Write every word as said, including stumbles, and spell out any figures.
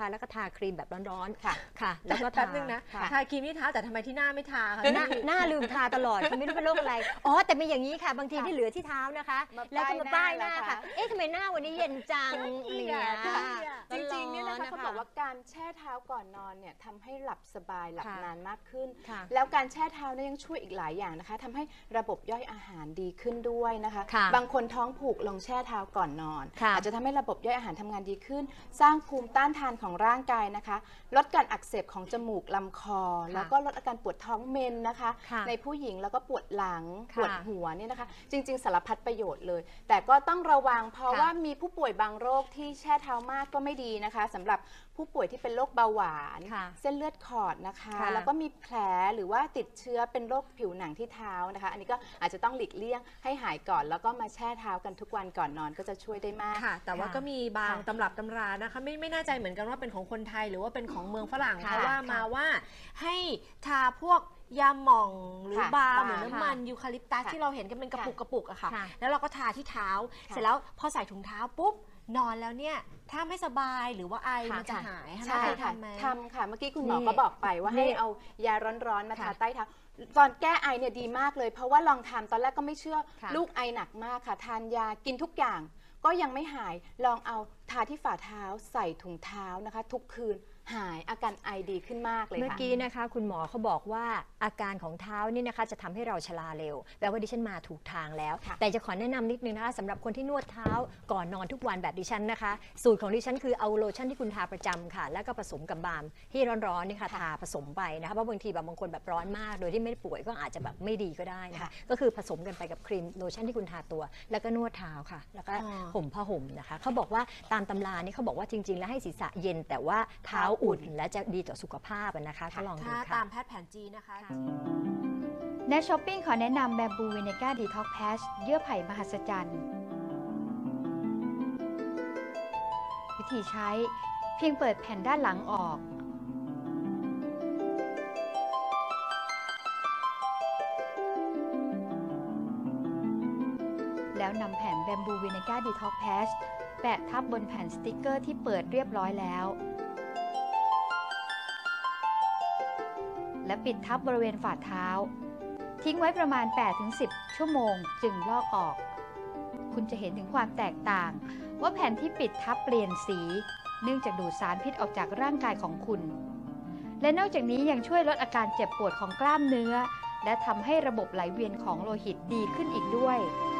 แล้วก็ทาครีมแบบร้อนๆค่ะค่ะแล้วก็แป๊ทาบนึงนะค่ะทาครีมที่เท้าแต่ทำไมที่หน้าไม่ทาคะหน้าหน้าลืมทาตลอดไม่รู้เป็นโรคอะไรอ๋อแต่มีอย่างนี้ค่ะบางทีที่เหลือที่เท้านะคะมาแล้วก็มาป้ายหน้าป้ายหน้าค่ะเหรอคะเอ๊ะทำไมหน้าวันนี้เย็นจังเกลีเนี่ยดจริงๆเนี่ยนะคะร้เขาๆบอกว่าการแช่เท้าก่อนนอนเนี่ยทำให้หลับสบายหลับค่ะนานมากขึ้นค่ะแล้วการแช่เท้าเนี่ยยังช่วยอีกหลายอย่างนะคะทำให้ระบบย่อยอาหารดีขึ้นด้วยนะคะค่ะบางคนท้องผูกลองแช่เท้าก่อนนอนค่ะอาจจะทำให้ระบบย่อยอาหารทำงานดีขึ้น สร้างภูมิต้านทานของร่างกายนะคะ ลดการอักเสบของจมูกลำคอ แล้วก็ลดอาการปวดท้องเมนนะคะค่ะในผู้หญิงแล้วก็ปวดหลังค่ะปวดหัวเนี่ยนะคะ จริง ๆสารพัดประโยชน์เลย แต่ก็ต้องระวังเพราะค่ะว่ามีผู้ป่วยบางโรคที่แช่เท้ามากก็ไม่ดีนะคะสำหรับผู้ป่วยที่เป็นโรคเบาหวานค่ะเส้นเลือดขอดนะคะค่ะแล้วก็มีแผลหรือว่าติดเชื้อเป็นโรคผิวหนังที่เท้านะคะ อันนี้ก็อาจจะต้องหลีกเลี่ยงให้หายก่อน แล้วก็มาแช่เท้ากันทุกวันก่อนนอนก็จะช่วยได้มากค่ะ แต่ว่าค่ะก็มีบางค่ะตำรับตำรานะคะไม่ไม่แน่ใจเหมือนกันว่าเป็นของคนไทยหรือว่าเป็นของเมืองฝรั่งค่ะเขาว่ามาค่ะว่าให้ทาพวกยาหม่องหรือค่ะบาล์มบาล์มหรือน้ำมันค่ะยูคาลิปตัสค่ะที่เราเห็นกันเป็นกระปุกกระปุกอะค่ะค่ะแล้วเราก็ทาที่เท้าค่ะเสร็จแล้วพอใส่ถุงเท้าปุ๊บนอนแล้วเนี่ยถ้าไม่สบายหรือว่าไอค่ะมันจะค่ะหายใช่เคยค่ะทำไหมทำค่ะ เมื่อกี้คุณหมอนี่ก็บอกไปว่าให้นี่เอายาร้อนๆมาทาค่ะใต้เท้าตอนแก้ไอเนี่ยดีมากเลย เพราะว่าลองทำตอนแรกก็ไม่เชื่อค่ะลูกไอหนักมากค่ะ ทานยากินทุกอย่าง ก็ยังไม่หายลองเอาทาที่ฝ่าเท้าใส่ถุงเท้านะคะ ทุกคืนหายอาการไอดีขึ้นมากเลยเมื่อค่ะกี้นะคะคุณหมอเขาบอกว่าอาการของเท้านี่นะคะจะทำให้เราชราเร็วแปลว่าดิฉันมาถูกทางแล้วค่ะแต่จะขอแนะนำนิดนึงนะคะสำหรับคนที่นวดเท้าก่อนนอนทุกวันแบบดิฉันนะคะ สูตรของดิฉันคือเอาโลชั่นที่คุณทาประจำค่ะ แล้วก็ผสมกับบาล์มที่ร้อนๆนี่ค่ะทาผสมไปนะคะเพราะบางทีแบบบางคนแบบร้อนมาก โดยที่ไม่ได้ป่วยก็อาจจะแบบไม่ดีก็ได้นะคะค่ะก็คือผสมกันไปกับครีมโลชั่นที่คุณทาตัว แล้วก็นวดเท้าค่ะ แล้วก็อ๋อห่มผ้าห่มนะคะเขาบอกว่าตามตำรานี่เขาบอกว่าจริง ๆ แล้วให้ศีรษะเย็น แต่ว่าเท้าอุ่นและจะดีต่อสุขภาพอะนะคะก็ลองดูถ้าค่ะตามแพทย์แผนจีนนะคะในช้อปปิ้งขอแนะนำแบมบูวินก้าดีท็อกแพชเยื่อไผ่มหัศจรรย์ วิธีใช้เพียงเปิดแผ่นด้านหลังออก แล้วนำแผ่นแบมบูวินก้าดีท็อกแพชแปะทับบนแผ่นสติกเกอร์ที่เปิดเรียบร้อยแล้ว และปิดทับบริเวณฝ่าเท้า ทิ้งไว้ประมาณ แปดถึงสิบ ชั่วโมงจึงลอกออก คุณจะเห็นถึงความแตกต่าง ว่าแผ่นที่ปิดทับเปลี่ยนสี เนื่องจากดูดสารพิษออกจากร่างกายของคุณ และนอกจากนี้ยังช่วยลดอาการเจ็บปวดของกล้ามเนื้อ และทำให้ระบบไหลเวียนของโลหิตดีขึ้นอีกด้วย